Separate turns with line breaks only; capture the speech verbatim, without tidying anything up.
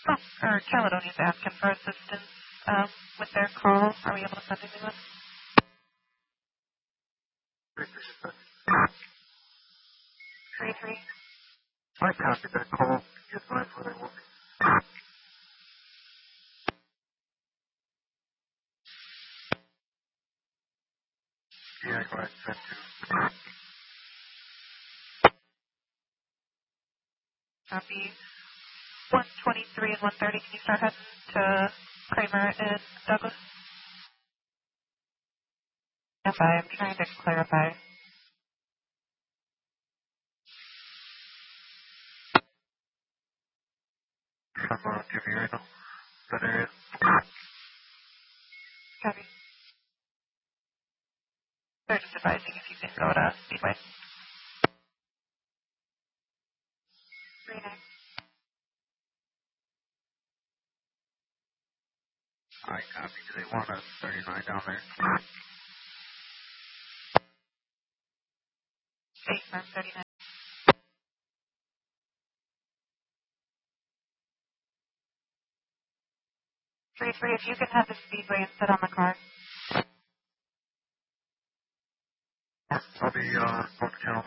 Oh, or Caledonia's asking for assistance um, with their call. Are we able to send anyone? Three three.
I copied that call. You advise where they will be. Yeah, go ahead. Send to.
Copy. one twenty-three and one thirty. Can you start heading to Kramer and Douglas? F I, I'm trying to clarify.
From uh, Jimmy Reno. That area.
Copy. They're just advising if you can go to Speedway. three nine.
I copy. Do they want a thirty-nine down there?
eight nine thirty-nine. three three, if you can have the Speedway and sit on the car.
I'll be uh, on the channel.